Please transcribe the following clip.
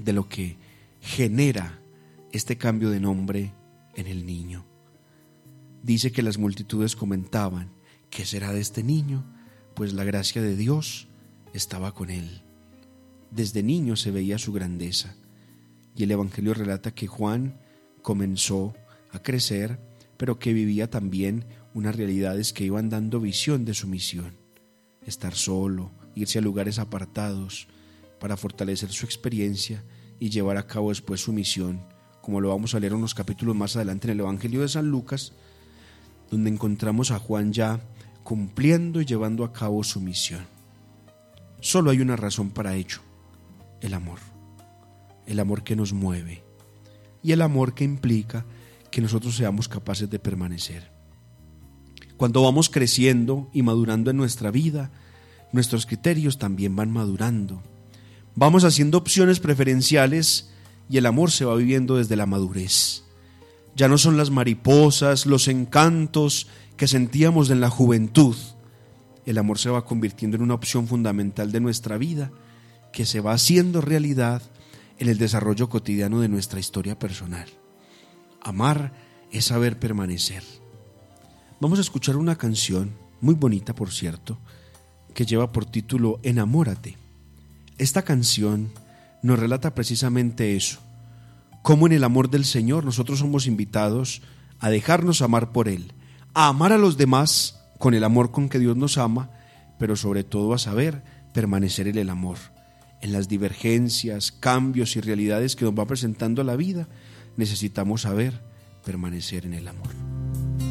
de lo que genera este cambio de nombre en el niño. Dice que las multitudes comentaban: ¿qué será de este niño? Pues la gracia de Dios estaba con él. Desde niño se veía su grandeza. Y el Evangelio relata que Juan comenzó a crecer, pero que vivía también unas realidades que iban dando visión de su misión. Estar solo, irse a lugares apartados para fortalecer su experiencia y llevar a cabo después su misión, como lo vamos a leer unos capítulos más adelante en el Evangelio de San Lucas, donde encontramos a Juan ya cumpliendo y llevando a cabo su misión. Solo hay una razón para ello: el amor que nos mueve y el amor que implica que nosotros seamos capaces de permanecer. Cuando vamos creciendo y madurando en nuestra vida, nuestros criterios también van madurando. Vamos haciendo opciones preferenciales y el amor se va viviendo desde la madurez. Ya no son las mariposas, los encantos que sentíamos en la juventud. El amor se va convirtiendo en una opción fundamental de nuestra vida, que se va haciendo realidad en el desarrollo cotidiano de nuestra historia personal. Amar es saber permanecer. Vamos a escuchar una canción muy bonita, por cierto, que lleva por título Enamórate. Esta canción nos relata precisamente eso: cómo en el amor del Señor nosotros somos invitados a dejarnos amar por Él, a amar a los demás con el amor con que Dios nos ama, pero sobre todo a saber permanecer en el amor. En las divergencias, cambios y realidades que nos va presentando la vida, necesitamos saber permanecer en el amor.